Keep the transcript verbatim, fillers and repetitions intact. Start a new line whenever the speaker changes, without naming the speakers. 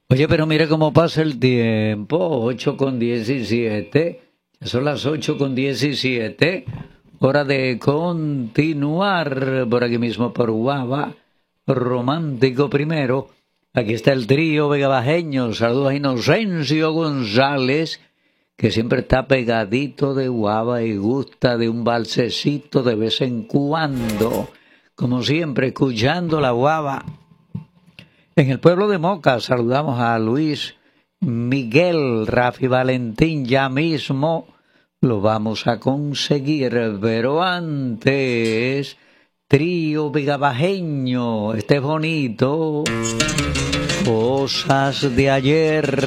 Oye, pero mira cómo pasa el tiempo, ocho con diecisiete, ya son las ocho con diecisiete, hora de continuar por aquí mismo por Guava, Romántico Primero. Aquí está el trío vegabajeño, saludos a Inocencio González, que siempre está pegadito de Guava y gusta de un balsecito de vez en cuando, como siempre, escuchando la Guava. En el pueblo de Moca saludamos a Luis Miguel, Rafi Valentín, ya mismo lo vamos a conseguir, pero antes, trío vegabajeño, este bonito, cosas de ayer.